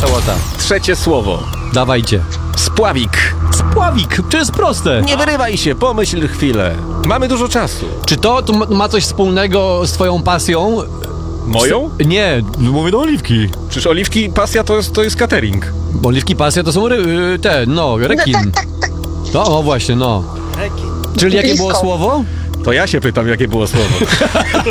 sałata. Trzecie słowo. Dawajcie. Spławik. Spławik, to jest proste. Nie wyrywaj się, pomyśl chwilę. Mamy dużo czasu. Czy to ma coś wspólnego z twoją pasją? Moją? Nie, mówię do oliwki. Przecież oliwki, pasja to jest catering. Oliwki pasja to są rekin. No właśnie, no. Rekin. Czyli jakie było Blisko. słowo? To ja się pytam, jakie było słowo.